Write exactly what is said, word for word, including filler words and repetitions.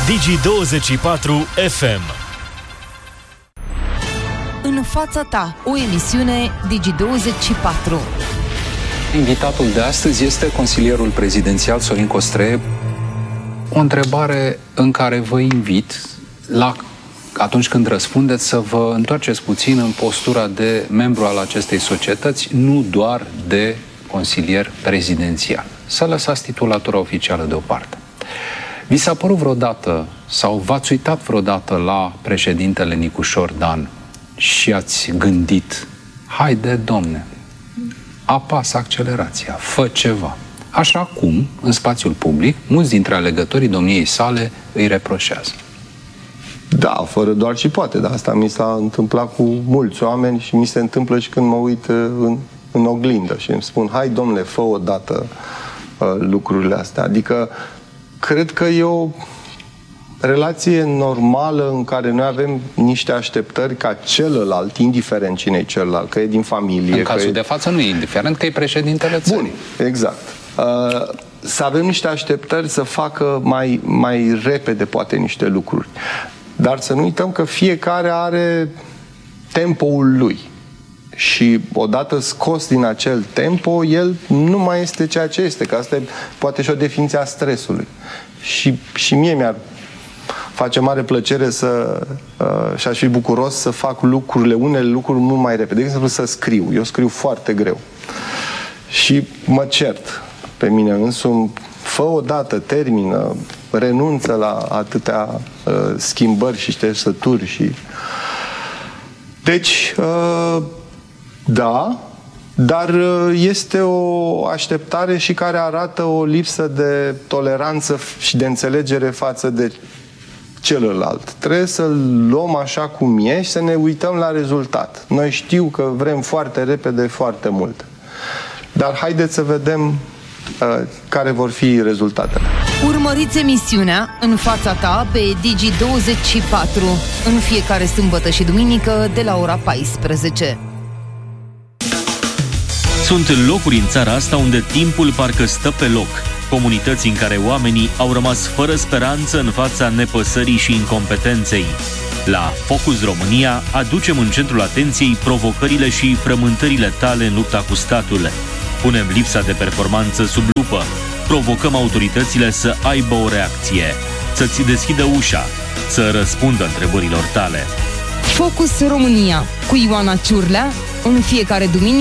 Digi douăzeci și patru F M. În fața ta, o emisiune Digi douăzeci și patru. Invitatul de astăzi este consilierul prezidențial Sorin Costre. O întrebare în care vă invit, la, atunci când răspundeți, să vă întoarceți puțin în postura de membru al acestei societăți, nu doar de consilier prezidențial. Să lăsați titulatura oficială deoparte. Vi s-a părut vreodată sau v-ați uitat vreodată la președintele Nicușor Dan și ați gândit, haide, domne, apasă accelerația, fă ceva. Așa cum, în spațiul public, mulți dintre alegătorii domniei sale îi reproșează. Da, fără doar și poate, dar asta mi s-a întâmplat cu mulți oameni și mi se întâmplă și când mă uit în, în oglindă și îmi spun, hai, domnule, fă odată uh, lucrurile astea. Adică, cred că e o relație normală în care noi avem niște așteptări ca celălalt, indiferent cine e celălalt, că e din familie. În cazul că e... de față nu e indiferent, că e președintele țării. Bun, exact. Uh, să avem niște așteptări să facă mai, mai repede, poate, niște lucruri. Dar să nu uităm că fiecare are tempoul lui. Și odată scos din acel tempo, el nu mai este ceea ce este, că asta e poate și o definiție a stresului. Și, și mie mi-ar face mare plăcere să, uh, și aș fi bucuros să fac lucrurile, unele lucruri mult mai repede. De exemplu, să scriu. Eu scriu foarte greu. Și mă cert pe mine însumi, fă odată, termină, renunță la atâtea uh, schimbări și ștersături și... Deci, uh, da, dar este o așteptare și care arată o lipsă de toleranță și de înțelegere față de celălalt. Trebuie să-l luăm așa cum e și să ne uităm la rezultat. Noi știu că vrem foarte repede, foarte mult. Dar haideți să vedem uh, care vor fi rezultatele. Urmăriți emisiunea În fața ta pe Digi douăzeci și patru în fiecare sâmbătă și duminică de la ora paisprezece. Sunt locuri în țara asta unde timpul parcă stă pe loc. Comunități în care oamenii au rămas fără speranță în fața nepăsării și incompetenței. La Focus România aducem în centrul atenției provocările și frământările tale în lupta cu statul. Punem lipsa de performanță sub lupă. Provocăm autoritățile să aibă o reacție, să-ți deschidă ușa, să răspundă întrebărilor tale. Focus România cu Ioana Ciurlea în fiecare duminică